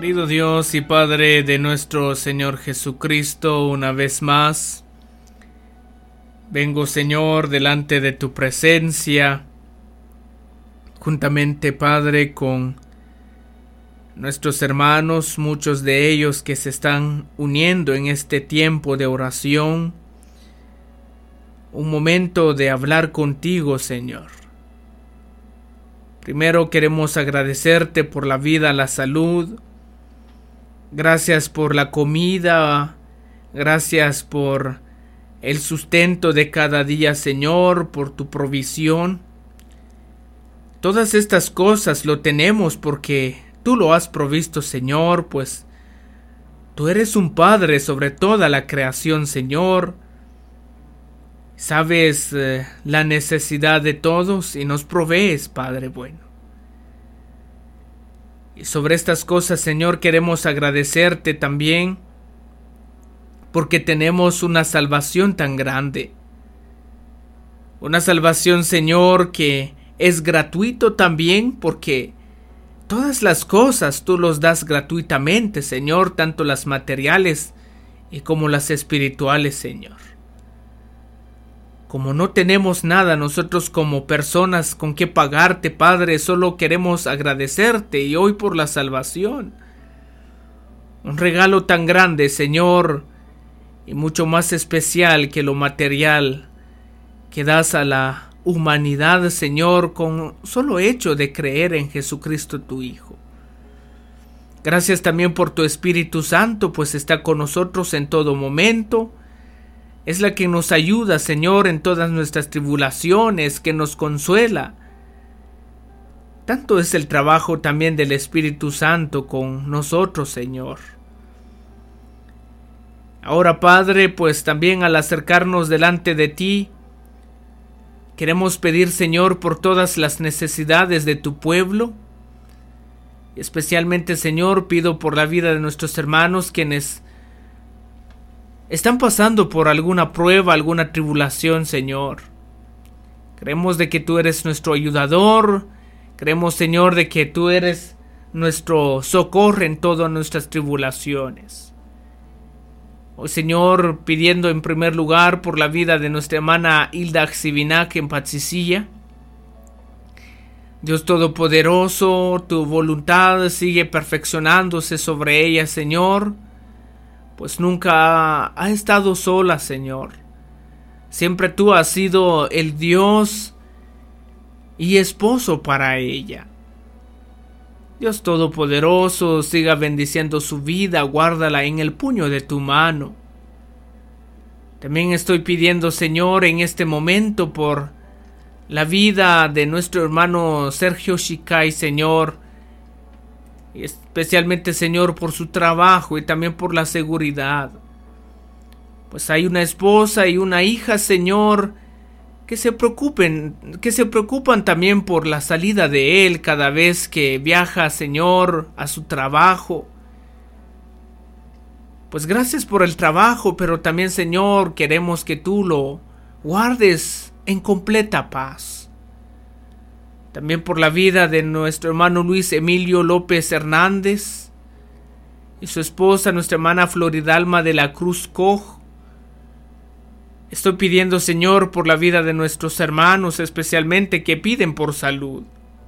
Querido Dios y Padre de nuestro Señor Jesucristo, una vez más vengo, Señor, delante de tu presencia, juntamente, Padre, con nuestros hermanos, muchos de ellos que se están uniendo en este tiempo de oración, un momento de hablar contigo, Señor. Primero queremos agradecerte por la vida, la salud. Gracias por la comida, gracias por el sustento de cada día, Señor, por tu provisión. Todas estas cosas lo tenemos porque tú lo has provisto, Señor, pues tú eres un Padre sobre toda la creación, Señor. Sabes la necesidad de todos y nos provees, Padre bueno. Y sobre estas cosas, Señor, queremos agradecerte también porque tenemos una salvación tan grande. Una salvación, Señor, que es gratuito también porque todas las cosas tú los das gratuitamente, Señor, tanto las materiales y como las espirituales, Señor. Como no tenemos nada nosotros como personas con qué pagarte, Padre, solo queremos agradecerte y hoy por la salvación. Un regalo tan grande, Señor, y mucho más especial que lo material que das a la humanidad, Señor, con solo hecho de creer en Jesucristo tu Hijo. Gracias también por tu Espíritu Santo, pues está con nosotros en todo momento. Es la que nos ayuda, Señor, en todas nuestras tribulaciones, que nos consuela. Tanto es el trabajo también del Espíritu Santo con nosotros, Señor. Ahora, Padre, pues también al acercarnos delante de ti, queremos pedir, Señor, por todas las necesidades de tu pueblo. Especialmente, Señor, pido por la vida de nuestros hermanos quienes están pasando por alguna prueba, alguna tribulación, Señor. Creemos de que tú eres nuestro ayudador. Creemos, Señor, de que tú eres nuestro socorro en todas nuestras tribulaciones. Hoy, Señor, pidiendo en primer lugar por la vida de nuestra hermana Hilda Xivinac en Patsicilla. Dios Todopoderoso, tu voluntad sigue perfeccionándose sobre ella, Señor. Pues nunca ha estado sola, Señor. Siempre tú has sido el Dios y esposo para ella. Dios Todopoderoso, siga bendiciendo su vida, guárdala en el puño de tu mano. También estoy pidiendo, Señor, en este momento por la vida de nuestro hermano Sergio Shicay, Señor. Y especialmente, Señor, por su trabajo y también por la seguridad. Pues hay una esposa y una hija, Señor, que se preocupan también por la salida de él cada vez que viaja, Señor, a su trabajo. Pues gracias por el trabajo, pero también, Señor, queremos que tú lo guardes en completa paz. También por la vida de nuestro hermano Luis Emilio López Hernández y su esposa, nuestra hermana Floridalma de la Cruz Koch. Estoy pidiendo, Señor, por la vida de nuestros hermanos, especialmente que piden por salud.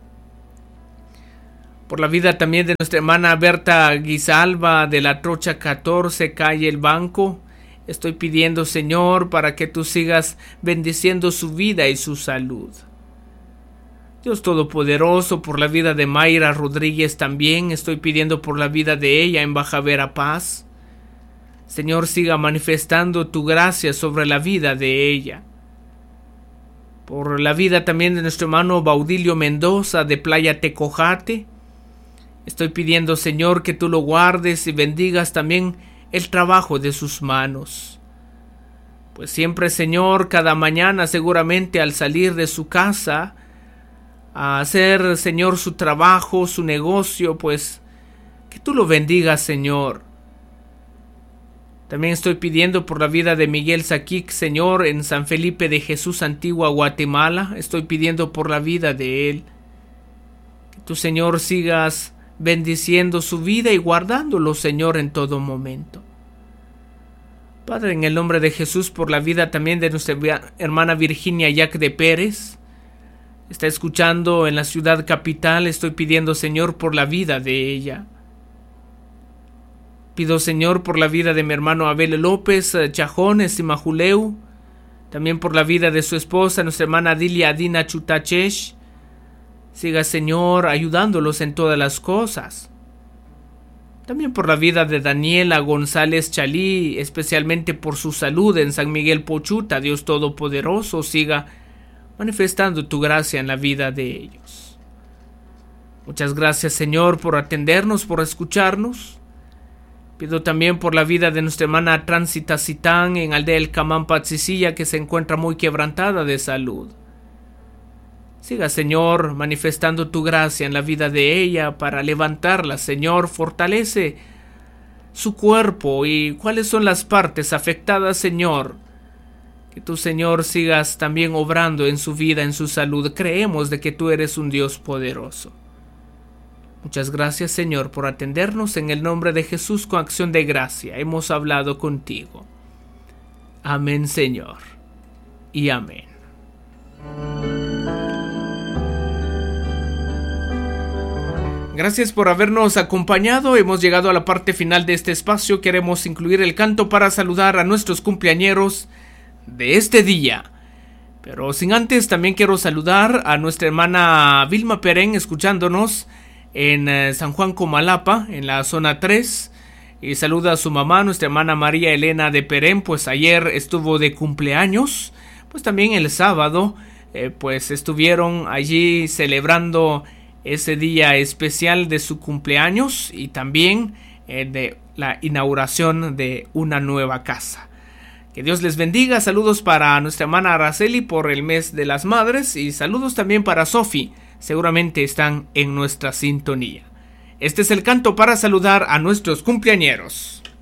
Por la vida también de nuestra hermana Berta Guisalva de la Trocha 14, calle El Banco. Estoy pidiendo, Señor, para que tú sigas bendiciendo su vida y su salud. Dios Todopoderoso, por la vida de Mayra Rodríguez también, estoy pidiendo por la vida de ella en Baja Verapaz. Señor, siga manifestando tu gracia sobre la vida de ella. Por la vida también de nuestro hermano Baudilio Mendoza de Playa Tecojate, estoy pidiendo, Señor, que tú lo guardes y bendigas también el trabajo de sus manos. Pues siempre, Señor, cada mañana seguramente al salir de su casa, a hacer, Señor, su trabajo, su negocio, pues que tú lo bendigas, Señor. También estoy pidiendo por la vida de Miguel Saquic, Señor, en San Felipe de Jesús, Antigua, Guatemala. Estoy pidiendo por la vida de él. Que tú, Señor, sigas bendiciendo su vida y guardándolo, Señor, en todo momento. Padre, en el nombre de Jesús, por la vida también de nuestra hermana Virginia Yac de Pérez, está escuchando en la ciudad capital, estoy pidiendo, Señor, por la vida de ella. Pido, Señor, por la vida de mi hermano Abel López Chajones y Majuleu, también por la vida de su esposa, nuestra hermana Dilia Adina Chutachesh. Siga, Señor, ayudándolos en todas las cosas. También por la vida de Daniela González Chalí, especialmente por su salud en San Miguel Pochuta. Dios Todopoderoso, siga manifestando tu gracia en la vida de ellos. Muchas gracias, Señor, por atendernos, por escucharnos. Pido también por la vida de nuestra hermana Tránsita Citán en Aldea El Camán Patzicilla, que se encuentra muy quebrantada de salud. Siga, Señor, manifestando tu gracia en la vida de ella para levantarla, Señor. Fortalece su cuerpo y cuáles son las partes afectadas, Señor. Que tú, Señor, sigas también obrando en su vida, en su salud. Creemos de que tú eres un Dios poderoso. Muchas gracias, Señor, por atendernos. En el nombre de Jesús, con acción de gracia, hemos hablado contigo. Amén, Señor, y amén. Gracias por habernos acompañado. Hemos llegado a la parte final de este espacio. Queremos incluir el canto para saludar a nuestros cumpleañeros de este día. Pero sin antes, también quiero saludar a nuestra hermana Vilma Perén, escuchándonos en San Juan Comalapa, en la zona 3. Y saluda a su mamá, nuestra hermana María Elena de Perén, pues ayer estuvo de cumpleaños. Pues también el sábado, pues estuvieron allí celebrando ese día especial de su cumpleaños y también de la inauguración de una nueva casa. Que Dios les bendiga. Saludos para nuestra hermana Araceli por el mes de las madres y saludos también para Sofi. Seguramente están en nuestra sintonía. Este es el canto para saludar a nuestros cumpleañeros.